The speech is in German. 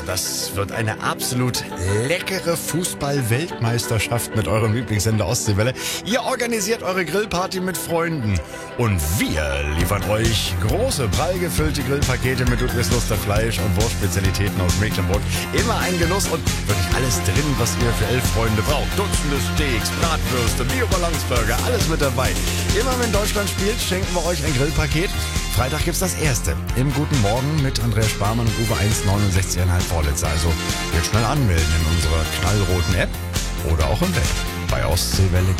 Das wird eine absolut leckere Fußball-Weltmeisterschaft mit eurem Lieblingssender Ostseewelle. Ihr organisiert eure Grillparty mit Freunden. Und wir liefern euch große, prall gefüllte Grillpakete mit Ludwigsluster Fleisch und Wurstspezialitäten aus Mecklenburg. Immer ein Genuss und wirklich alles drin, was ihr für 11 Freunde braucht. Dutzende Steaks, Bratwürste, Bio-Balance-Burger, alles mit dabei. Immer wenn Deutschland spielt, schenken wir euch ein Grillpaket. Freitag gibt's das erste. Im Guten Morgen mit Andreas Sparmann und Uwe 1,69,5 Vorletzter. Also jetzt schnell anmelden in unserer knallroten App oder auch im Web bei Ostseewelle.